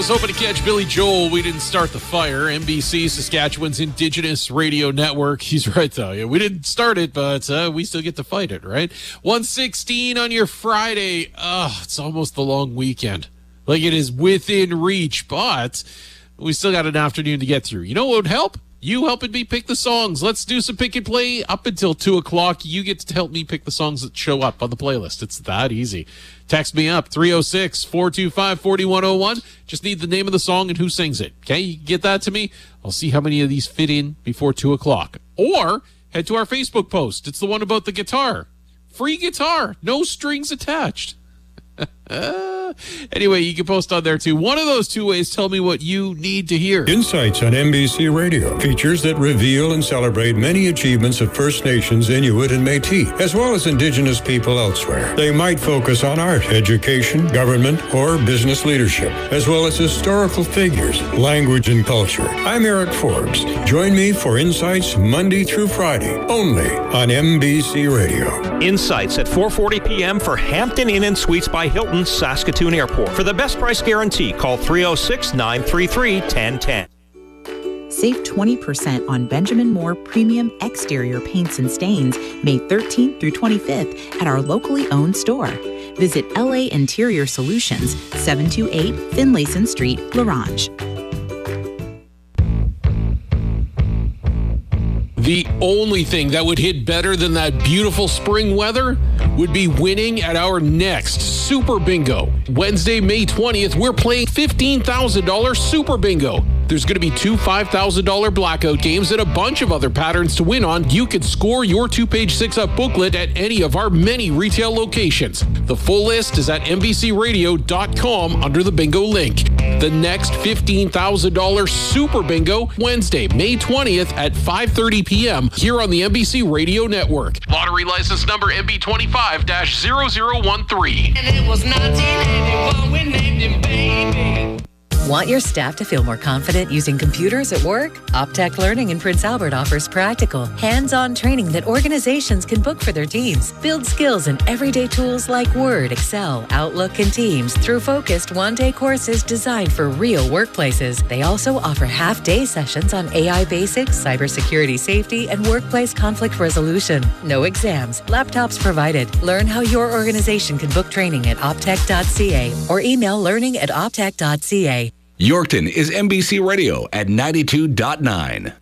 I was hoping to catch Billy Joel. We didn't start the fire. NBC, Saskatchewan's Indigenous Radio Network. He's right, though. Yeah, we didn't start it, but we still get to fight it, right? 1:16 on your Friday. It's almost the long weekend. Like, it is within reach, but we still got an afternoon to get through. You know what would help? You helping me pick the songs. Let's do some pick and play up until 2 o'clock. You get to help me pick the songs that show up on the playlist. It's that easy. Text me up, 306-425-4101. Just need the name of the song and who sings it. Okay, you can get that to me. I'll see how many of these fit in before 2 o'clock. Or head to our Facebook post. It's the one about the guitar. Free guitar. No strings attached. Anyway, you can post on there too. One of those two ways, tell me what you need to hear. Insights on NBC Radio. Features that reveal and celebrate many achievements of First Nations, Inuit, and Métis, as well as Indigenous people elsewhere. They might focus on art, education, government, or business leadership, as well as historical figures, language, and culture. I'm Eric Forbes. Join me for Insights Monday through Friday, only on NBC Radio. Insights at 4:40 p.m. for Hampton Inn and Suites by Hilton, Saskatoon Airport. For the best price guarantee, call 306-933-1010. Save 20% on Benjamin Moore Premium Exterior Paints and Stains May 13th through 25th at our locally owned store. Visit LA Interior Solutions, 728 Finlayson Street, Larange. The only thing that would hit better than that beautiful spring weather would be winning at our next Super Bingo. Wednesday, May 20th, we're playing $15,000 Super Bingo. There's going to be 2 $5,000 blackout games and a bunch of other patterns to win on. You can score your 2-page 6-up booklet at any of our many retail locations. The full list is at NBCRadio.com under the bingo link. The next $15,000 Super Bingo, Wednesday, May 20th at 5:30 p.m. here on the NBC Radio Network. Lottery license number MB25-0013. And it was 1981 we named him Baby. Want your staff to feel more confident using computers at work? Optech Learning in Prince Albert offers practical, hands-on training that organizations can book for their teams. Build skills in everyday tools like Word, Excel, Outlook, and Teams through focused one-day courses designed for real workplaces. They also offer half-day sessions on AI basics, cybersecurity safety, and workplace conflict resolution. No exams, laptops provided. Learn how your organization can book training at optech.ca or email learning@optech.ca. Yorkton is NBC Radio at 92.9.